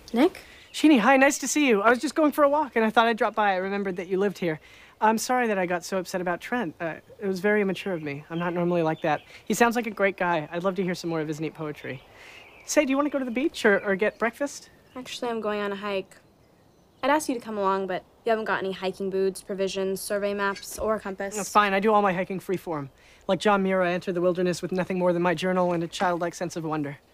Nick? Sheenie, hi, nice to see you. I was just going for a walk, and I thought I'd drop by. I remembered that you lived here. I'm sorry that I got so upset about Trent. It was very immature of me. I'm not normally like that. He sounds like a great guy. I'd love to hear some more of his neat poetry. Say, do you want to go to the beach or get breakfast? Actually, I'm going on a hike. I'd ask you to come along, but you haven't got any hiking boots, provisions, survey maps, or a compass. That's fine. I do all my hiking free form. Like John Muir, I enter the wilderness with nothing more than my journal and a childlike sense of wonder.